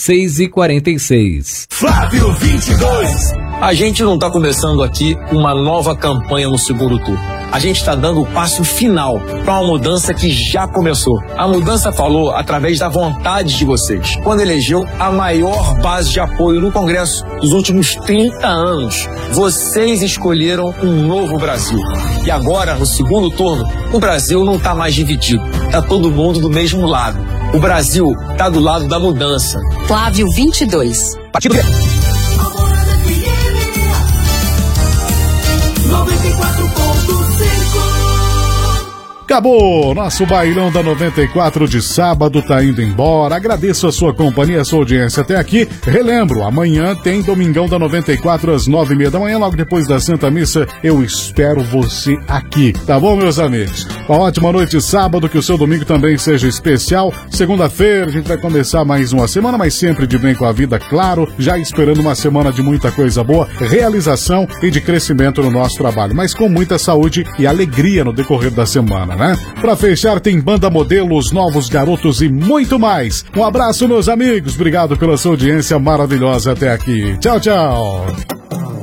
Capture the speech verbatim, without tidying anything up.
seis e quarenta e seis. Flávio vinte e dois. A gente não está começando aqui uma nova campanha no segundo turno. A gente está dando o passo final para uma mudança que já começou. A mudança falou através da vontade de vocês, quando elegeu a maior base de apoio no Congresso dos últimos trinta anos. Vocês escolheram um novo Brasil. E agora, no segundo turno, o Brasil não está mais dividido. Está todo mundo do mesmo lado. O Brasil está do lado da mudança. Flávio vinte e dois. Partido noventa e quatro ponto cinco. Acabou! Nosso bailão da noventa e quatro de sábado tá indo embora. Agradeço a sua companhia, a sua audiência até aqui. Relembro, amanhã tem Domingão da noventa e quatro às nove e meia da manhã, logo depois da Santa Missa. Eu espero você aqui, tá bom, meus amigos? Uma ótima noite de sábado, que o seu domingo também seja especial. Segunda-feira a gente vai começar mais uma semana, mas sempre de bem com a vida, claro, já esperando uma semana de muita coisa boa, realização e de crescimento no nosso trabalho, mas com muita saúde e alegria no decorrer da semana, né? Pra fechar, tem Banda Modelos, Novos Garotos e muito mais. Um abraço, meus amigos. Obrigado pela sua audiência maravilhosa até aqui. Tchau, tchau.